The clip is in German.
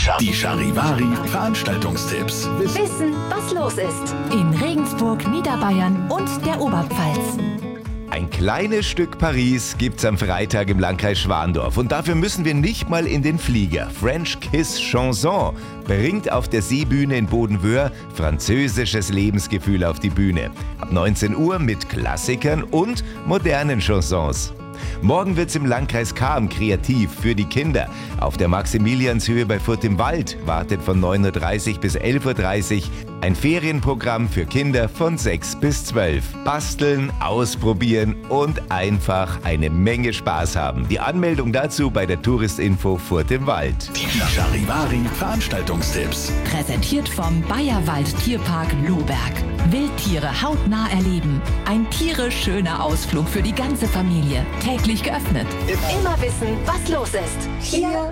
Die Charivari Veranstaltungstipps. Wissen, was los ist. In Regensburg, Niederbayern und der Oberpfalz. Ein kleines Stück Paris gibt's am Freitag im Landkreis Schwandorf. Und dafür müssen wir nicht mal in den Flieger. French Kiss Chanson bringt auf der Seebühne in Bodenwöhr französisches Lebensgefühl auf die Bühne. Ab 19 Uhr mit Klassikern und modernen Chansons. Morgen wird's im Landkreis Cham kreativ für die Kinder. Auf der Maximilianshöhe bei Furt im Wald wartet von 9:30 Uhr bis 11:30 Uhr ein Ferienprogramm für Kinder von 6 bis 12. Basteln, ausprobieren und einfach eine Menge Spaß haben. Die Anmeldung dazu bei der Touristinfo Furt im Wald. Die Charivari Veranstaltungstipps. Präsentiert vom Bayerwald Tierpark Lohberg. Wildtiere hautnah erleben. Ein tierisch schöner Ausflug für die ganze Familie. Täglich geöffnet. Immer wissen, was los ist. Hier